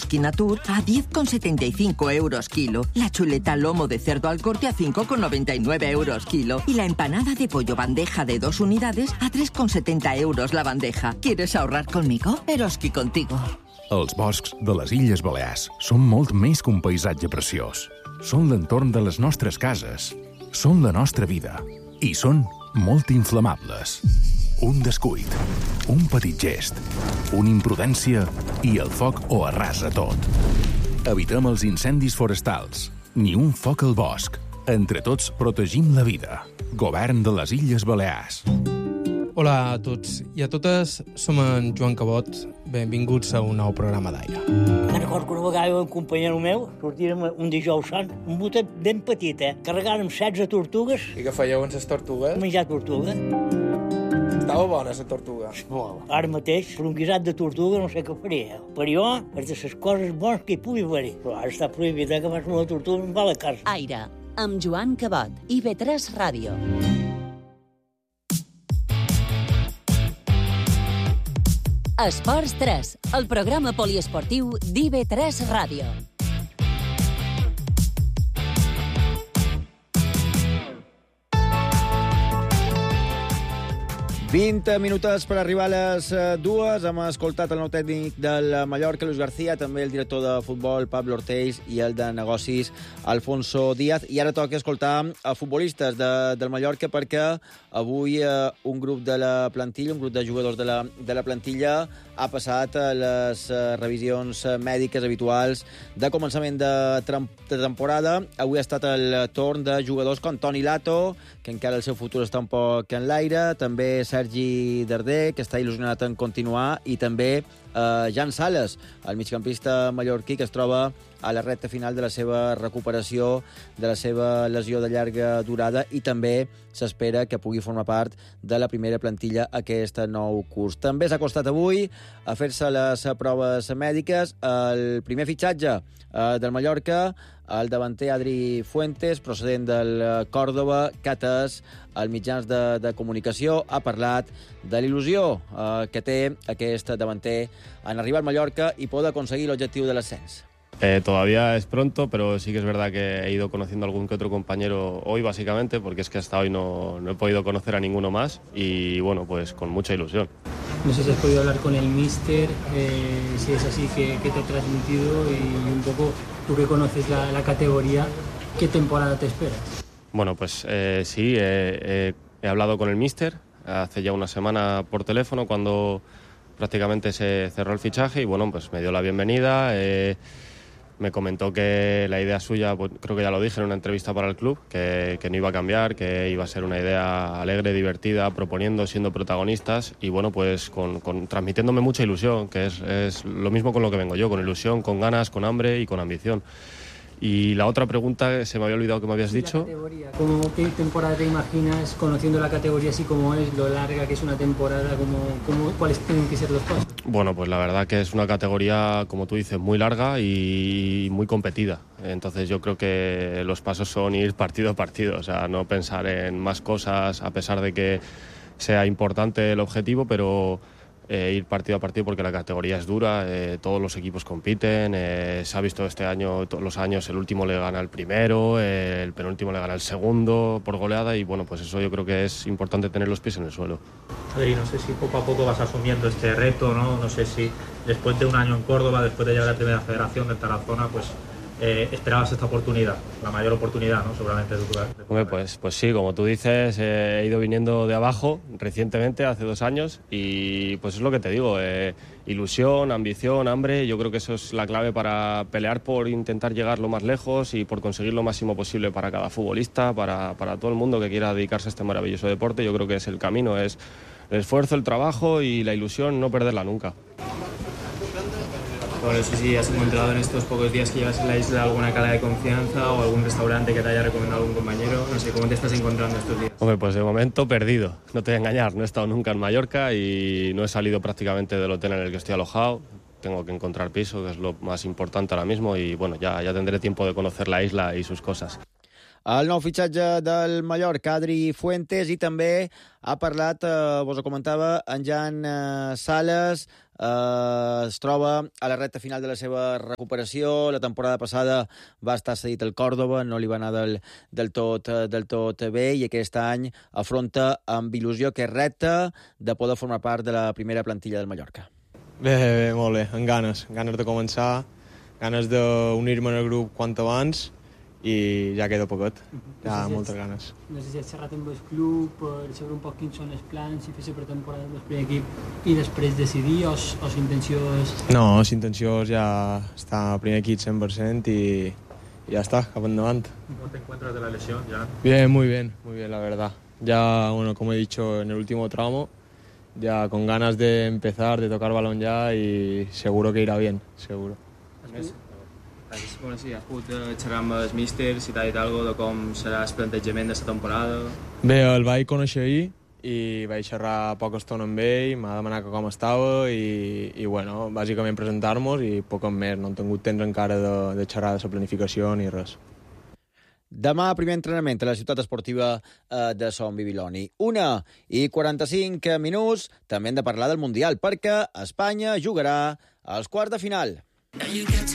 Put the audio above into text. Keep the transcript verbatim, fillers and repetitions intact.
Eroski Natur a diez con setenta y cinco euros kilo. La chuleta lomo de cerdo al corte a cinco con noventa y nueve euros kilo. Y la empanada de pollo bandeja de dos unidades a tres con setenta euros la bandeja. ¿Quieres ahorrar conmigo? Eroski contigo. Els boscs de les Illes Balears són molt més que un paisatge preciós. Són l'entorn de les nostres cases. Són la nostra vida. I són molt inflamables. Un descuit, un petit gest, una imprudència i el foc ho arrasa tot. Evitem els incendis forestals. Ni un foc al bosc. Entre tots protegim la vida. Govern de les Illes Balears. Hola a tots i a totes, som en Joan Cabot. Benvinguts a un nou programa d'Aire. Me'n recordo que una vegada un companyero meu sortirem un dijous sant, un botet ben petit, eh? Carregàrem setze tortugues. I què fèieu amb les tortugues? Menjar tortuga. Estava bona, la tortuga. Molt. Ara mateix, per un guisat de tortuga no sé què faria. Per jo, és de les coses bones que hi pugui haver. Però ara està prohibit, eh, que fas una tortuga em va a la casa. Aire, amb Joan Cabot, I V tres Ràdio. Esports tres, el programa poliesportiu d'I V tres Ràdio. vint minuts per arribar a les dues. Hem escoltat el nou tècnic del Mallorca, Luis García, també el director de futbol, Pablo Ortells, i el de negocis, Alfonso Díaz. I ara toca escoltar a futbolistes de, del Mallorca, perquè avui eh, un grup de la plantilla, un grup de jugadors de la, de la plantilla, ha passat a les eh, revisions mèdiques habituals de començament de, de temporada. Avui ha estat el torn de jugadors com Toni Lato, que encara el seu futur està un poc en l'aire, també Sergi Darder, que està il·lusionat en continuar, i també eh, Jan Sales, el migcampista mallorquí, que es troba a la recta final de la seva recuperació, de la seva lesió de llarga durada, i també s'espera que pugui formar part de la primera plantilla aquest nou curs. També s'ha costat avui a fer-se les proves mèdiques el primer fitxatge eh, del Mallorca, el davanter Adri Fuentes, procedent del Còrdova, que ha atès als mitjans de, de comunicació, ha parlat de l'il·lusió eh, que té aquest davanter en arribar al Mallorca i poder aconseguir l'objectiu de l'ascens. Eh, todavía es pronto, pero sí que es verdad que he ido conociendo a algún que otro compañero hoy, básicamente, porque es que hasta hoy no, no he podido conocer a ninguno más y, bueno, pues con mucha ilusión. No sé si has podido hablar con el míster, eh, si es así, ¿qué, qué te ha transmitido? Y un poco, tú que conoces la, la categoría, ¿qué temporada te esperas? Bueno, pues eh, sí, eh, eh, he hablado con el míster hace ya una semana por teléfono, cuando prácticamente se cerró el fichaje, y, bueno, pues me dio la bienvenida. Eh, Me comentó que la idea suya, pues, creo que ya lo dije en una entrevista para el club, que, que no iba a cambiar, que iba a ser una idea alegre, divertida, proponiendo, siendo protagonistas, y, bueno, pues con, con, transmitiéndome mucha ilusión, que es, es lo mismo con lo que vengo yo, con ilusión, con ganas, con hambre y con ambición. Y la otra pregunta, se me había olvidado que me habías dicho. ¿Cómo, ¿Qué temporada te imaginas, conociendo la categoría así como es, lo larga que es una temporada, cómo, cómo, cuáles tienen que ser los pasos? Bueno, pues la verdad que es una categoría, como tú dices, muy larga y muy competida. Entonces yo creo que los pasos son ir partido a partido, o sea, no pensar en más cosas, a pesar de que sea importante el objetivo, pero Eh, ir partido a partido, porque la categoría es dura, eh, todos los equipos compiten, eh, se ha visto este año, todos los años, el último le gana al primero, eh, el penúltimo le gana al segundo por goleada, y, bueno, pues eso yo creo que es importante, tener los pies en el suelo. Adri, no sé si poco a poco vas asumiendo este reto, ¿no? No sé si después de un año en Córdoba, después de llegar a la primera federación de Tarazona, pues Eh, esperabas esta oportunidad, la mayor oportunidad, ¿no? Seguramente de tu, de tu Hombre, pues, pues sí, como tú dices, eh, he ido viniendo de abajo recientemente, hace dos años, y pues es lo que te digo, eh, ilusión, ambición, hambre. Yo creo que eso es la clave para pelear por intentar llegar lo más lejos y por conseguir lo máximo posible para cada futbolista, para, para todo el mundo que quiera dedicarse a este maravilloso deporte. Yo creo que es el camino, es el esfuerzo, el trabajo y la ilusión, no perderla nunca. Por eso, si has encontrado en estos pocos días que llevas en la isla alguna cala de confianza o algún restaurante que te haya recomendado algún compañero, no sé, ¿cómo te estás encontrando estos días? Hombre, pues de momento perdido, no te voy a engañar, no he estado nunca en Mallorca y no he salido prácticamente del hotel en el que estoy alojado. Tengo que encontrar piso, que es lo más importante ahora mismo, y, bueno, ya, ya tendré tiempo de conocer la isla y sus cosas. el nou fitxatge del Mallorca, Adri Fuentes, i també ha parlat, eh, vos ho comentava, en Jan eh, Sales, eh, es troba a la recta final de la seva recuperació. La temporada passada va estar cedit al Còrdova, no li va anar del, del, tot, del tot bé, i aquest any afronta amb il·lusió aquest repte de poder formar part de la primera plantilla del Mallorca. Bé, bé, molt bé, amb ganes, ganes de començar, ganes d'unir-me al grup quant abans, i ja queda poquet, ja no sé moltes si ganes. No sé si has xerrat amb el club per saber un poc quins són els plans, si fer la pretemporada amb el primer equip i després decidir, o la intenció és... No, la intenció és ja estar al primer equip cent per cent i, y ya está, cap endavant. ¿Cómo te encuentras de la lesión, Jan? Bien, muy bien, muy bien, la verdad. Ya, bueno, como he dicho en el último tramo, ya con ganas de empezar, de tocar balón ya, y seguro que irá bien, seguro. Gràcies. Bueno, sí, has pogut xerrar amb el míster, si t'ha dit alguna cosa de com serà el plantejament d'aquesta temporada? Bé, el vaig conèixer ahir i vaig xerrar poca estona amb ell, m'ha demanat que com estava i, i bueno, bàsicament presentar-nos i poc més, no hem tingut temps encara de, de xerrar de la planificació ni res. Demà, primer entrenament a la ciutat esportiva eh, de Son Bibiloni. Una i quaranta-cinc minuts, també hem de parlar del Mundial, perquè Espanya jugarà als quarts de final.